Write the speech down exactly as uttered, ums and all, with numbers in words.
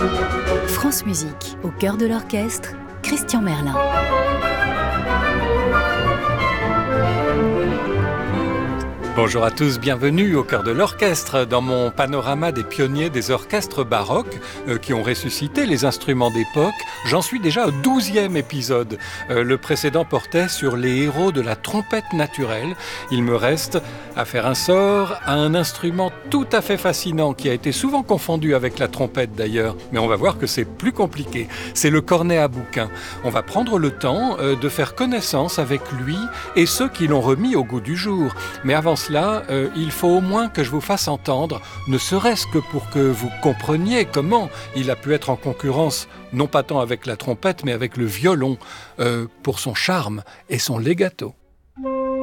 France Musique, au cœur de l'orchestre, Christian Merlin. Bonjour à tous, bienvenue au cœur de l'orchestre dans mon panorama des pionniers des orchestres baroques euh, qui ont ressuscité les instruments d'époque. J'en suis déjà au douzième épisode. Euh, le précédent portait sur les héros de la trompette naturelle. Il me reste à faire un sort à un instrument tout à fait fascinant qui a été souvent confondu avec la trompette d'ailleurs, mais on va voir que c'est plus compliqué. C'est le cornet à bouquin. On va prendre le temps euh, de faire connaissance avec lui et ceux qui l'ont remis au goût du jour. Mais avant Là, euh, il faut au moins que je vous fasse entendre, ne serait-ce que pour que vous compreniez comment il a pu être en concurrence, non pas tant avec la trompette, mais avec le violon, euh, pour son charme et son legato.